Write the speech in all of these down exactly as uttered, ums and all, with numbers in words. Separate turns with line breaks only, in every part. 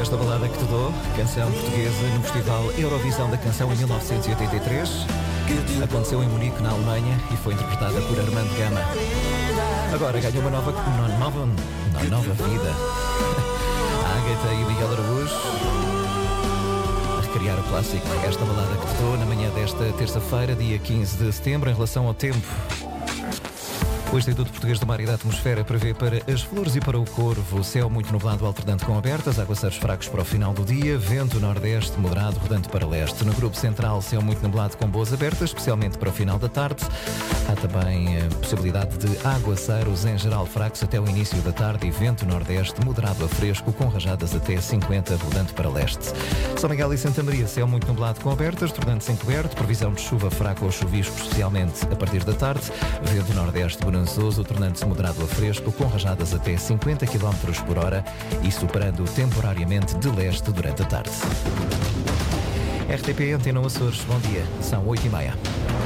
Esta balada que te dou, canção portuguesa no Festival Eurovisão da Canção em mil novecentos e oitenta e três, aconteceu em Munique, na Alemanha, e foi interpretada por Armando Gama. Agora ganha uma nova, uma nova, uma nova vida. A Ágata e o Miguel Araújo a recriar o clássico. Esta balada que te dou na manhã desta terça-feira, dia quinze de setembro, em relação ao tempo. O Instituto Português do Mar e da Atmosfera prevê para as flores e para o corvo céu muito nublado alternando com abertas, aguaceiros fracos para o final do dia, vento nordeste moderado rodando para leste. No grupo central, céu muito nublado com boas abertas, especialmente para o final da tarde. Há também a possibilidade de aguaceiros em geral fracos até o início da tarde e vento nordeste moderado a fresco com rajadas até cinquenta rodando para leste. São Miguel e Santa Maria, céu muito nublado com abertas, tornando-se encoberto, previsão de chuva fraca ou chuvisco, especialmente a partir da tarde, vento nordeste bonançoso, tornando-se moderado a fresco, com rajadas até cinquenta quilómetros por hora e superando temporariamente de leste durante a tarde. R T P Antena Açores, bom dia, são oito e meia.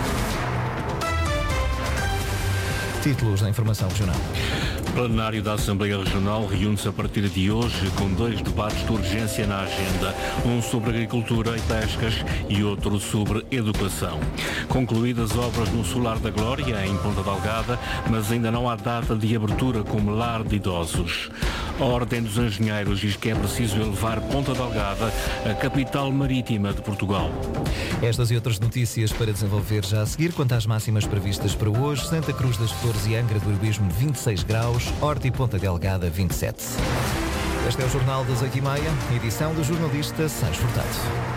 Títulos da informação regional.
O plenário da Assembleia Regional reúne-se a partir de hoje com dois debates de urgência na agenda, um sobre agricultura e pescas e outro sobre educação. Concluídas obras no Solar da Glória, em Ponta Delgada, mas ainda não há data de abertura como lar de idosos. A Ordem dos Engenheiros diz que é preciso elevar Ponta Delgada a capital marítima de Portugal.
Estas e outras notícias para desenvolver já a seguir. Quanto às máximas previstas para hoje, Santa Cruz das Flores e Angra do Heroísmo vinte e seis graus, Horta e Ponta Delgada vinte e sete. Este é o Jornal das oito e meia, edição do jornalista Sancho Furtado.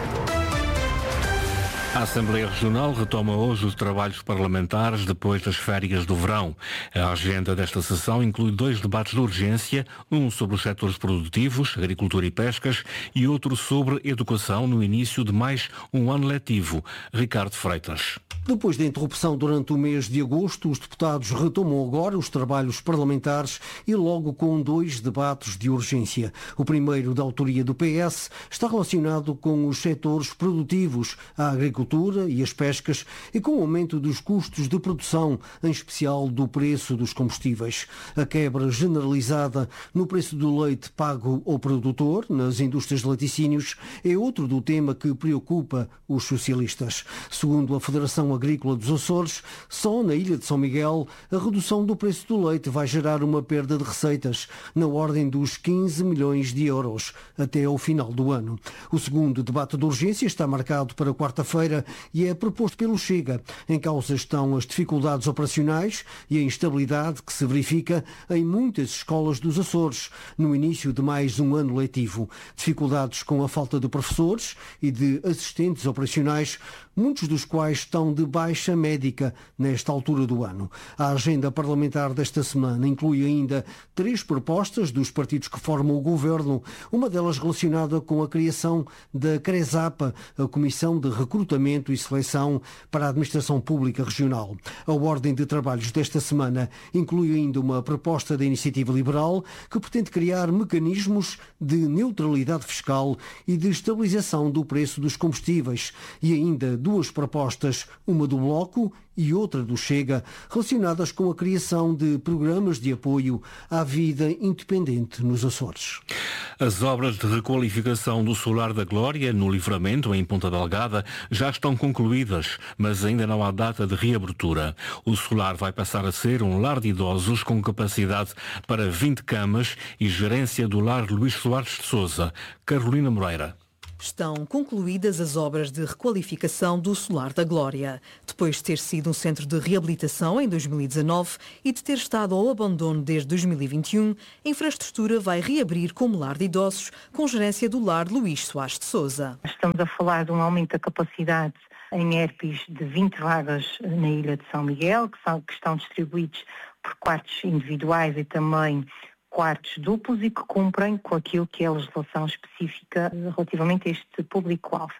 A Assembleia Regional retoma hoje os trabalhos parlamentares depois das férias do verão. A agenda desta sessão inclui dois debates de urgência, um sobre os setores produtivos, agricultura e pescas, e outro sobre educação no início de mais um ano letivo. Ricardo Freitas.
Depois da interrupção durante o mês de agosto, os deputados retomam agora os trabalhos parlamentares e logo com dois debates de urgência. O primeiro, da autoria do P S, está relacionado com os setores produtivos, a agricultura e as pescas, e com o aumento dos custos de produção, em especial do preço dos combustíveis. A quebra generalizada no preço do leite pago ao produtor, nas indústrias de laticínios, é outro do tema que preocupa os socialistas. Segundo a Federação Agrícola dos Açores, só na Ilha de São Miguel a redução do preço do leite vai gerar uma perda de receitas na ordem dos quinze milhões de euros até ao final do ano. O segundo debate de urgência está marcado para quarta-feira e é proposto pelo Chega. Em causa estão as dificuldades operacionais e a instabilidade que se verifica em muitas escolas dos Açores no início de mais um ano letivo. Dificuldades com a falta de professores e de assistentes operacionais, muitos dos quais estão de baixa médica nesta altura do ano. A agenda parlamentar desta semana inclui ainda três propostas dos partidos que formam o governo, uma delas relacionada com a criação da CRESAPA, a Comissão de Recrutamento e Seleção para a Administração Pública Regional. A ordem de trabalhos desta semana inclui ainda uma proposta da Iniciativa Liberal que pretende criar mecanismos de neutralidade fiscal e de estabilização do preço dos combustíveis e ainda duas propostas, uma do Bloco e outra do Chega, relacionadas com a criação de programas de apoio à vida independente nos Açores.
As obras de requalificação do Solar da Glória, no Livramento, em Ponta Delgada, já estão concluídas, mas ainda não há data de reabertura. O solar vai passar a ser um lar de idosos com capacidade para vinte camas e gerência do lar Luís Soares de Sousa. Carolina Moreira.
Estão concluídas as obras de requalificação do Solar da Glória. Depois de ter sido um centro de reabilitação em dois mil e dezanove e de ter estado ao abandono desde dois mil e vinte e um, a infraestrutura vai reabrir como lar de idosos, com gerência do lar Luís Soares de Sousa.
Estamos a falar de um aumento da capacidade em E R P is de vinte vagas na Ilha de São Miguel, que, são, que estão distribuídos por quartos individuais e também quartos duplos e que cumprem com aquilo que é a legislação específica relativamente a este público-alvo.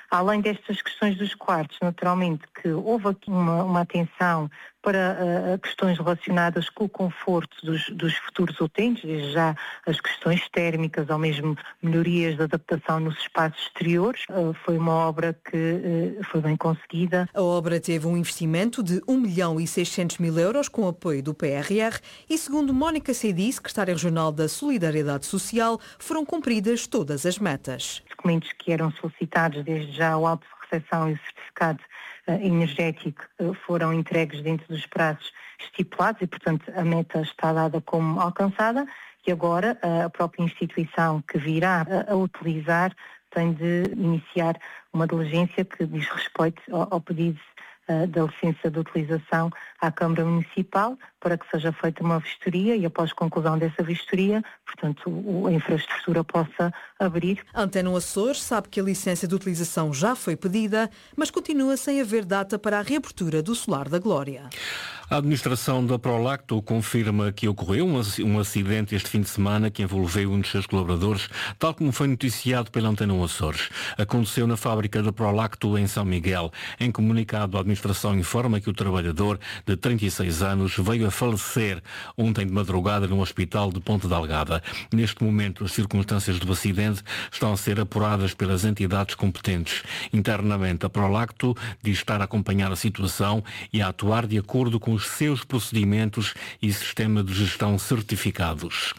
Além destas questões dos quartos, naturalmente que houve aqui uma, uma atenção para uh, questões relacionadas com o conforto dos, dos futuros utentes, desde já as questões térmicas ou mesmo melhorias de adaptação nos espaços exteriores. Uh, foi uma obra que uh, foi bem conseguida.
A obra teve um investimento de um milhão e seiscentos mil euros com apoio do P R R e, segundo Mónica Cedi, secretária regional da Solidariedade Social, foram cumpridas todas as metas.
Os documentos que eram solicitados, desde já o auto de recepção e o certificado energético, foram entregues dentro dos prazos estipulados e, portanto, a meta está dada como alcançada e agora a própria instituição que virá a utilizar tem de iniciar uma diligência que diz respeito ao, ao pedido da licença de utilização à Câmara Municipal para que seja feita uma vistoria e após conclusão dessa vistoria, portanto, a infraestrutura possa abrir.
A Antena Açores sabe que a licença de utilização já foi pedida, mas continua sem haver data para a reabertura do Solar da Glória.
A administração da Prolacto confirma que ocorreu um acidente este fim de semana que envolveu um dos seus colaboradores, tal como foi noticiado pela Antena Açores. Aconteceu na fábrica da Prolacto em São Miguel. Em comunicado, a administração informa que o trabalhador, de trinta e seis anos, veio a falecer ontem de madrugada no hospital de Ponta Delgada. Neste momento, as circunstâncias do acidente estão a ser apuradas pelas entidades competentes. Internamente, a Prolacto diz estar a acompanhar a situação e a atuar de acordo com os seus procedimentos e sistema de gestão certificados.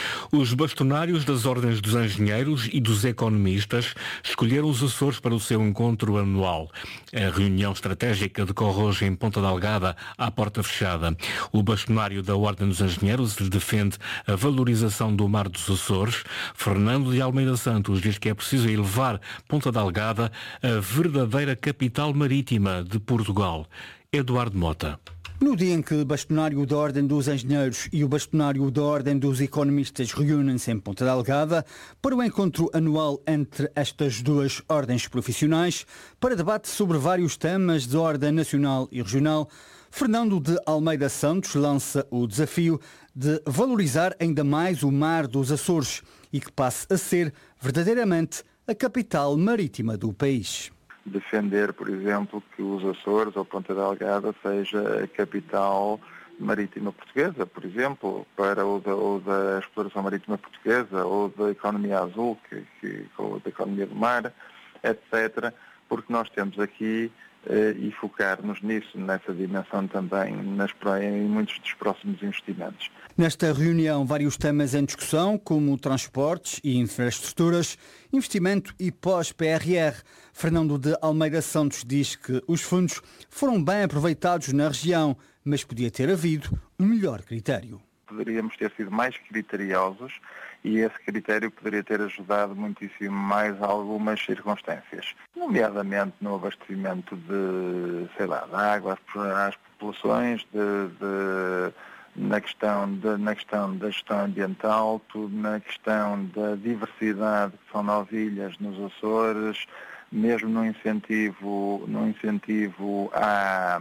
Os bastonários das Ordens dos Engenheiros e dos Economistas escolheram os Açores para o seu encontro anual. A reunião estratégica decorre hoje em Ponta Delgada, à porta fechada. O bastonário da Ordem dos Engenheiros defende a valorização do Mar dos Açores. Fernando de Almeida Santos diz que é preciso elevar Ponta Delgada a verdadeira capital marítima de Portugal. Eduardo Mota.
No dia em que o bastonário da Ordem dos Engenheiros e o bastonário da Ordem dos Economistas reúnem-se em Ponta Delgada para o encontro anual entre estas duas ordens profissionais para debate sobre vários temas de ordem nacional e regional, Fernando de Almeida Santos lança o desafio de valorizar ainda mais o Mar dos Açores e que passe a ser verdadeiramente a capital marítima do país.
Defender, por exemplo, que os Açores ou Ponta Delgada seja a capital marítima portuguesa, por exemplo, para o da, ou da exploração marítima portuguesa, ou da economia azul, que, que, ou da economia do mar, etcétera, porque nós temos aqui eh, e focar-nos nisso, nessa dimensão também, nas, em muitos dos próximos investimentos.
Nesta reunião, vários temas em discussão, como transportes e infraestruturas, investimento e pós-P R R. Fernando de Almeida Santos diz que os fundos foram bem aproveitados na região, mas podia ter havido um melhor critério.
Poderíamos ter sido mais criteriosos e esse critério poderia ter ajudado muitíssimo mais a algumas circunstâncias, nomeadamente no abastecimento de, sei lá, de água às populações, de... de Na questão, de, na questão da gestão ambiental, tudo na questão da diversidade que são nove ilhas nos Açores, mesmo no incentivo, no incentivo à,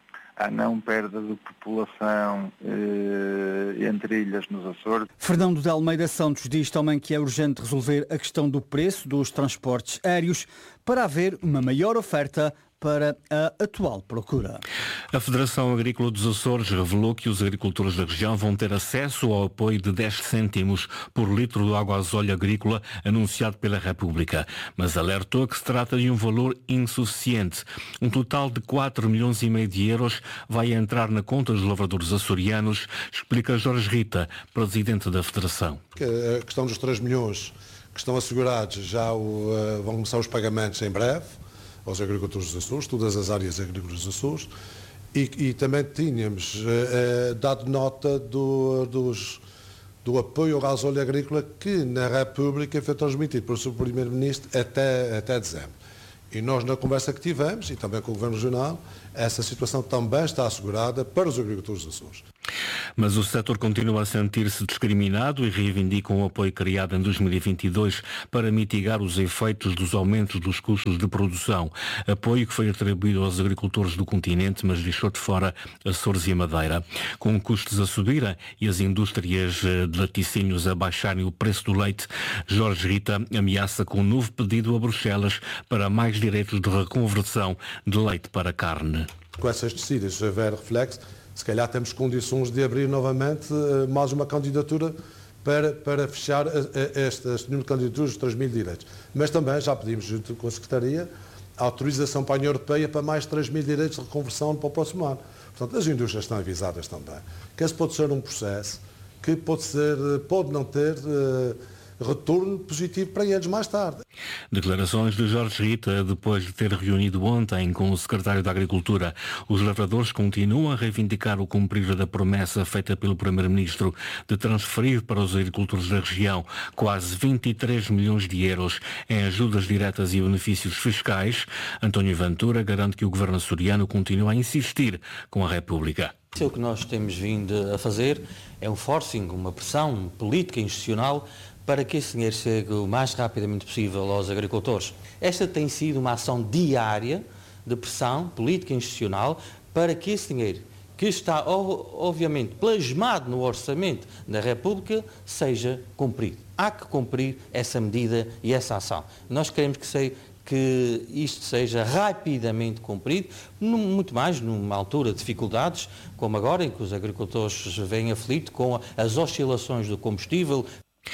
à não perda de população eh, entre ilhas nos Açores.
Fernando de Almeida Santos diz também que é urgente resolver a questão do preço dos transportes aéreos para haver uma maior oferta para a atual procura.
A Federação Agrícola dos Açores revelou que os agricultores da região vão ter acesso ao apoio de dez cêntimos por litro de água azul agrícola anunciado pela República, mas alertou que se trata de um valor insuficiente. Um total de quatro milhões e meio de euros vai entrar na conta dos lavradores açorianos, explica Jorge Rita, presidente da Federação.
A questão dos três milhões que estão assegurados, já o, uh, vão começar os pagamentos em breve aos agricultores dos Açores, todas as áreas agrícolas dos Açores, e, e também tínhamos uh, dado nota do, dos, do apoio ao gasóleo agrícola que na República foi transmitido pelo seu Primeiro-Ministro até, até dezembro. E nós, na conversa que tivemos, e também com o Governo Regional, essa situação também está assegurada para os agricultores dos Açores.
Mas o setor continua a sentir-se discriminado e reivindica um apoio criado em dois mil e vinte e dois para mitigar os efeitos dos aumentos dos custos de produção. Apoio que foi atribuído aos agricultores do continente, mas deixou de fora Açores e a Madeira. Com custos a subir e as indústrias de laticínios a baixarem o preço do leite, Jorge Rita ameaça com um novo pedido a Bruxelas para mais direitos de reconversão de leite para carne.
Com essas descidas, se houver reflexo, se calhar temos condições de abrir novamente mais uma candidatura para, para fechar estas mil candidaturas, três mil direitos. Mas também já pedimos, junto com a Secretaria, a autorização para a União Europeia para mais três mil direitos de reconversão para o próximo ano. Portanto, as indústrias estão avisadas também. Que esse pode ser um processo que pode, ser, pode não ter uh, retorno positivo para eles mais tarde.
Declarações de Jorge Rita depois de ter reunido ontem com o secretário da Agricultura. Os lavradores continuam a reivindicar o cumprir da promessa feita pelo primeiro-ministro de transferir para os agricultores da região quase vinte e três milhões de euros em ajudas diretas e benefícios fiscais. António Ventura garante que o governo açoriano continua a insistir com a República.
O que nós temos vindo a fazer é um forcing, uma pressão política e institucional para que esse dinheiro chegue o mais rapidamente possível aos agricultores. Esta tem sido uma ação diária de pressão política e institucional para que esse dinheiro, que está obviamente plasmado no orçamento da República, seja cumprido. Há que cumprir essa medida e essa ação. Nós queremos que seja que isto seja rapidamente cumprido, muito mais numa altura de dificuldades, como agora, em que os agricultores vêm aflitos com as oscilações do combustível.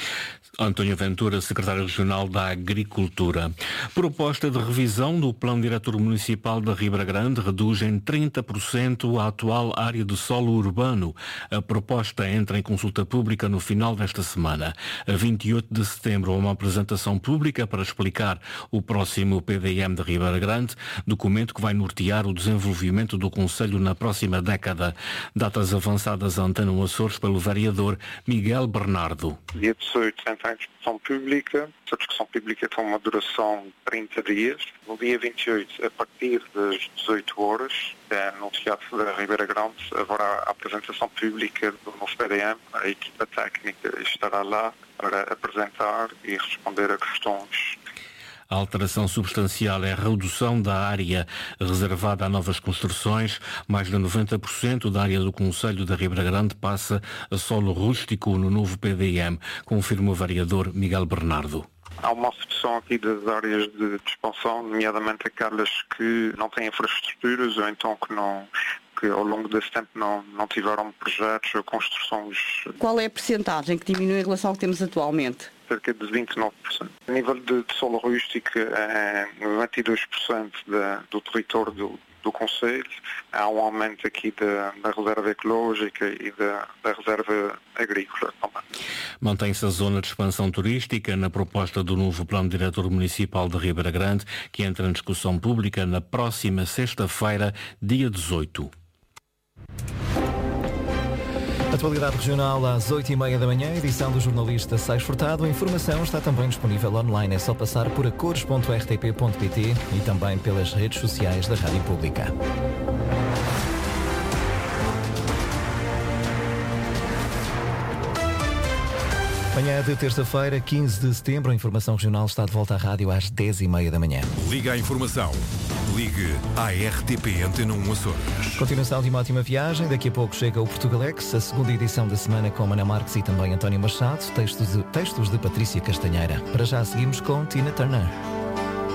António Ventura, secretário regional da Agricultura. Proposta de revisão do Plano Diretor Municipal da Ribeira Grande reduz em trinta por cento a atual área de solo urbano. A proposta entra em consulta pública no final desta semana. A vinte e oito de setembro, há uma apresentação pública para explicar o próximo P D M de Ribeira Grande, documento que vai nortear o desenvolvimento do Conselho na próxima década. Datas avançadas à Antena Açores pelo vereador Miguel Bernardo.
Dia dezoito, entra em discussão pública. A discussão pública tem uma duração de trinta dias. No dia vinte e oito, a partir das dezoito horas, no Teatro da Ribeira Grande, haverá a apresentação pública do novo P D M. A equipa técnica estará lá para apresentar e responder a questões.
A alteração substancial é a redução da área reservada a novas construções. Mais de noventa por cento da área do Conselho da Ribeira Grande passa a solo rústico no novo P D M, confirma o vereador Miguel Bernardo.
Há uma redução aqui das áreas de expansão, nomeadamente aquelas que não têm infraestruturas ou então que não... que ao longo desse tempo não, não tiveram projetos ou construções.
Qual é a percentagem que diminui em relação ao que temos atualmente?
Cerca de vinte e nove por cento. A nível de, de solo rústico, é noventa e dois por cento da, do território do, do Conselho. Há um aumento aqui da, da reserva ecológica e da, da reserva agrícola também.
Mantém-se a zona de expansão turística na proposta do novo Plano Diretor Municipal de Ribeira Grande, que entra em discussão pública na próxima sexta-feira, dia dezoito.
Atualidade regional às oito e meia da manhã, edição do jornalista Sais Furtado. A informação está também disponível online, é só passar por acores ponto r t p ponto p t e também pelas redes sociais da Rádio Pública. Manhã de terça-feira, quinze de setembro, a informação regional está de volta à rádio às dez e meia da manhã.
Liga à informação. Ligue à R T P Antena um Açores.
Continuação de uma ótima viagem. Daqui a pouco chega o Portugalex, a segunda edição da semana com Ana Marques e também António Machado. Textos de, textos de Patrícia Castanheira. Para já seguimos com Tina Turner.